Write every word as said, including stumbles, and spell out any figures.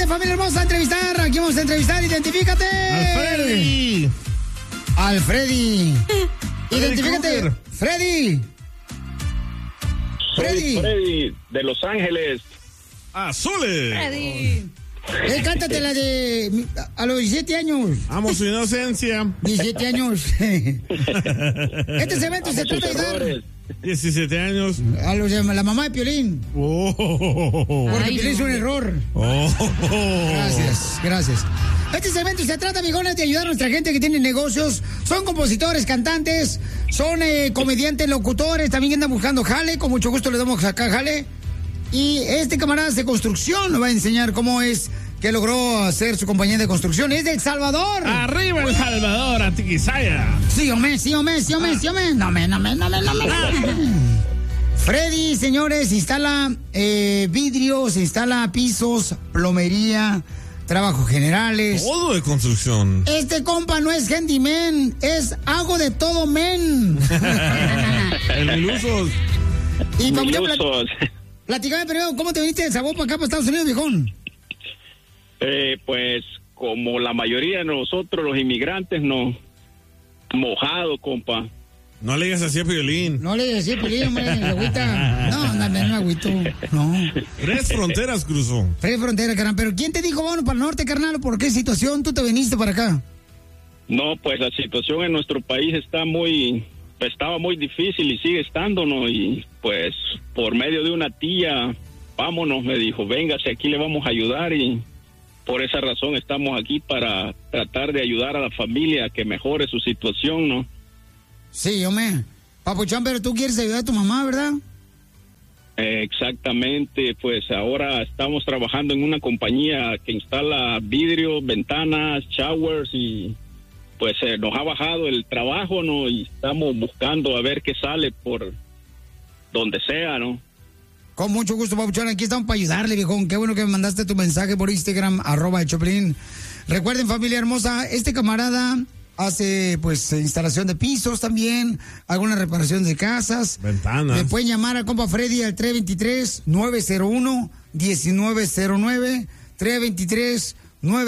Adelante, familia hermosa, a entrevistar. Aquí vamos a entrevistar. Identifícate. Alfredi. Alfredi. Identifícate. Kruger. Freddy. Freddy. Freddy, de Los Ángeles. Azules. Freddy. Eh, cántate la de a los diecisiete años. Amo su inocencia. diecisiete años. Este segmento se trata de ayudar diecisiete años. a los de la mamá de Piolín. Oh. Porque Ay, Piolín no. es un error. Oh. Gracias, gracias. Este segmento se trata, mijones, de ayudar a nuestra gente que tiene negocios. Son compositores, cantantes, son eh, comediantes, locutores, también andan buscando jale. Con mucho gusto le damos acá jale. Y este camarada de construcción nos va a enseñar cómo es que logró hacer su compañía de construcción. Es de El Salvador. Arriba El Salvador, Atiquizaya. Sí, hombre, sí, hombre, sí, hombre, sí, hombre. No me, no me, no me, no me. Freddy, señores, instala eh, vidrios, instala pisos, plomería, trabajos generales. Todo de construcción. Este compa no es handyman, es hago de todo men. El milusos. Y papuchón, plat- Milusos. platícame primero, ¿cómo te viniste de sabor para acá, para Estados Unidos, viejón? Eh, pues como la mayoría de nosotros los inmigrantes no mojado, compa. No le digas así a Piolín. No le decía pelín, hombre, la agüita. No, no, no, no, agüito. No. Tres fronteras cruzó. Freddy Frontera, carnal. Pero ¿quién te dijo, bueno, para el norte, carnal? ¿Por qué situación tú te viniste para acá? No, pues la situación en nuestro país está muy, estaba muy difícil y sigue estando, ¿no? Y pues por medio de una tía, vámonos, me dijo, véngase, aquí le vamos a ayudar y por esa razón estamos aquí para tratar de ayudar a la familia a que mejore su situación, ¿no? Sí, hombre. Papuchón, pero tú quieres ayudar a tu mamá, ¿verdad? Eh, exactamente, pues ahora estamos trabajando en una compañía que instala vidrios, ventanas, showers y pues eh, nos ha bajado el trabajo, ¿no? Y estamos buscando a ver qué sale por donde sea, ¿no? Con mucho gusto, Papuchón. Aquí estamos para ayudarle, viejón. Qué bueno que me mandaste tu mensaje por Instagram, arroba el Choplin. Recuerden, familia hermosa, este camarada hace, pues, instalación de pisos también, algunas reparaciones de casas. Ventanas. Le pueden llamar al compa Freddy al tres dos tres, nueve cero uno, uno nueve cero nueve, tres dos tres,